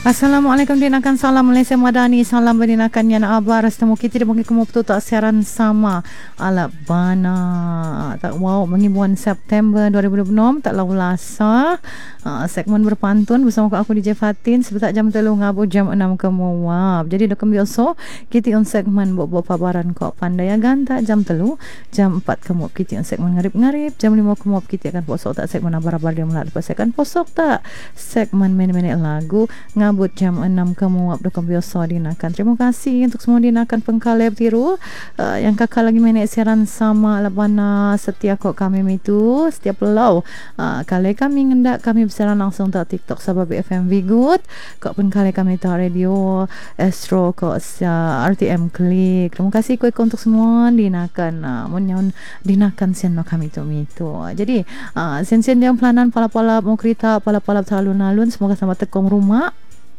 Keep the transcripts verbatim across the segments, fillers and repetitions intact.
Assalamualaikum dinakan salam Malaysia Madani, salam berdinakan yang abar temu kita di bagi kamu betul tak siaran sama ala bana tak wow bagi bulan September dua ribu dua puluh enam tak lalu lasa uh, segmen berpantun bersama aku D J Fatin sebentar jam telu ngabu jam enam kemuap. Jadi dah biasa kita on segmen buat-buat pabaran kok pandai ganta jam telu jam empat kemuap kita on segmen ngarip-ngarip jam lima kemuap kita akan posok tak segmen abar-abar dia mulai lepas akan posok tak segmen minit-minit lagu ngabut jam enam kamu abdu biasa dinakan. Terima kasih untuk semua dinakan pengkalai bertiru uh, yang kakak lagi minit siaran sama labana setia kok kami itu setiap lau uh, kali kami ngendak kami bersiaran langsung tak TikTok sebab B F M Good kok pengkalai kami tak radio Astro kok uh, R T M Klik. Terima kasih kok untuk semua dinakan uh, menyon dinakan sian kami tu itu. Jadi uh, sen-sen yang pelanan pala-pala mau kereta pala-pala talun-alun semoga selamat tekong rumah.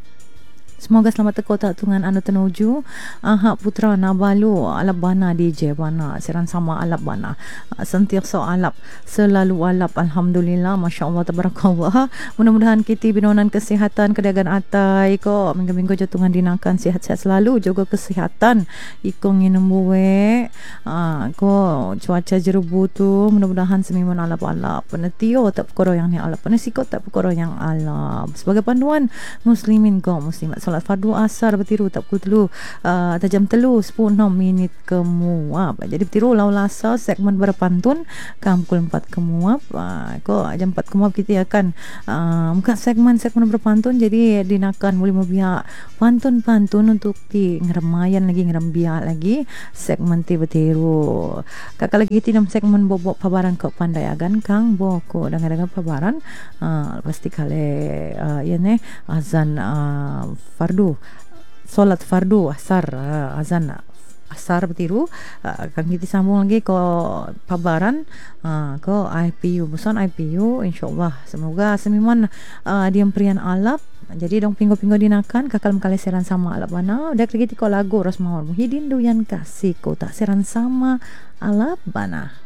Semoga selamat teko tak tungan anu tenuju aha putra nabalu alap bana D J bana siaran sama alap bana sentiasa alap selalu alap alhamdulillah masya-Allah tabarakallah. Mudah-mudahan kita binonan kesihatan kedagan atai ko minggu-minggu jatungan dinakan sihat-sihat selalu jaga kesihatan ikong nginum buwe ah ko cuaca jerubu tu mudah-mudahan semimun alap-alap penetio tak perkara yang ni alap penesiko tak perkara yang alap sebagai panduan muslimin ko muslimat solat fardu asar bertiru tak pukul telu uh, jam telu sepuluh enam minit kemuap. Jadi bertiru lau lasa segmen berpantun kam pukul empat kemuap uh, ko jam empat kemuap kita akan uh, buka segmen-segmen berpantun jadi dinakan boleh membiak pantun-pantun untuk di ngeremayan lagi ngerembiak lagi segmen ti bertiru kakak lagi kita dalam segmen bobok pabaran kok pandai agan kang boko dengan-dengan pabaran uh, pasti kali uh, ya ne azan uh, fardu solat fardu asar uh, azan asar bertiru uh, akan kita sambung lagi ke pabaran uh, ke I P U busan I P U insyaallah semoga semiman uh, diam prian alap. Jadi dong pinggo-pinggo dinakan kakal mengkali seran sama alap bana dak lagi tiko lagu Rosmawar Muhyiddin Duyan kasih ko tak seran sama alap bana.